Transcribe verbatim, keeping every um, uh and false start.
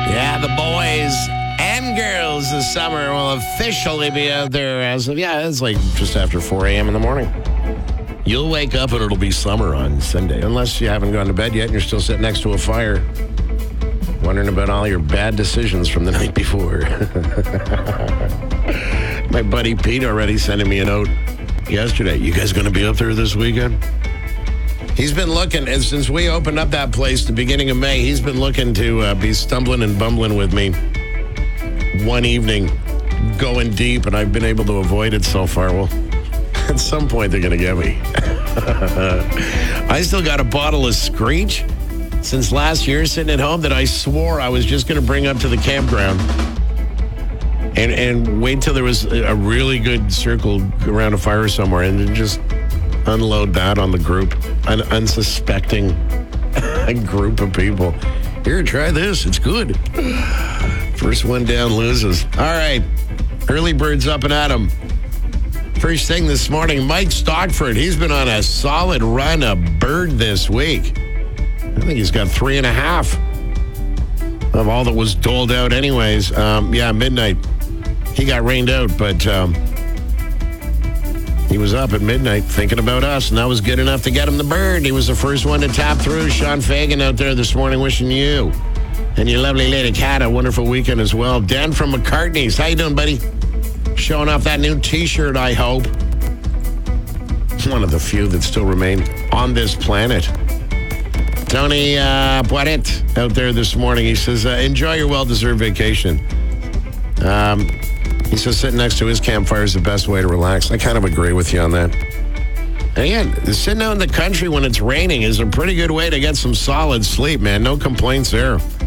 Yeah, the boys and girls this summer will officially be out there as of, yeah, it's like just after four a.m. in the morning. You'll wake up and it'll be summer on Sunday, unless you haven't gone to bed yet and you're still sitting next to a fire, wondering about all your bad decisions from the night before. My buddy Pete already sending me a note yesterday. You guys going to be up there this weekend? He's been looking, and since we opened up that place the beginning of May, he's been looking to uh, be stumbling and bumbling with me one evening, going deep, and I've been able to avoid it so far. Well, at some point, they're going to get me. I still got a bottle of Screech since last year sitting at home that I swore I was just going to bring up to the campground and, and wait till there was a really good circle around a fire somewhere and then just unload that on the group, an unsuspecting group of people. Here, try this. It's good. First one down loses. All right. Early birds up and at 'em. First thing this morning, Mike Stockford. He's been on a solid run of bird this week. I think he's got three and a half of all that was doled out anyways. Um, yeah, midnight. He got rained out, but... Um, He was up at midnight thinking about us, and that was good enough to get him the bird. He was the first one to tap through. Sean Fagan out there this morning wishing you and your lovely lady cat a wonderful weekend as well. Dan from McCartney's. How you doing, buddy? Showing off that new T-shirt, I hope. One of the few that still remain on this planet. Tony uh, Poiret out there this morning. He says, uh, enjoy your well-deserved vacation. Um... He says sitting next to his campfire is the best way to relax. I kind of agree with you on that. And again, sitting out in the country when it's raining is a pretty good way to get some solid sleep, man. No complaints there.